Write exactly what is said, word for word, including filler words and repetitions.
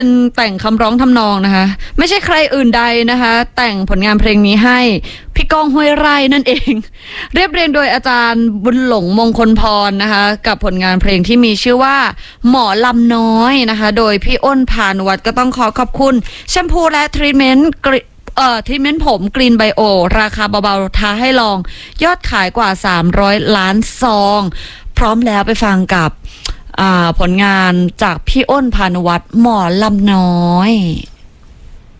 เป็นแต่งคำร้องทำนองนะคะไม่ใช่ใครอื่นใดนะคะแต่งผลงานเพลงนี้ให้พี่ก้องห้วยไร่นั่นเองเรียบเรียงโดยอาจารย์บุญหลงมงคลพรนะคะกับผลงานเพลงที่มีชื่อว่าหมอลำน้อยนะคะโดยพี่อ้นพานุวัฒน์ก็ต้องขอขอบคุณแชมพูและทรีทเมนต์เอ่อทรีทเมนต์ผมกรีนไบโอราคาเบาๆท้าให้ลองยอดขายกว่าสามร้อยล้านซองพร้อมแล้วไปฟังกับผลงานจากพี่อ้นพานุวัฒน์หมอลำน้อย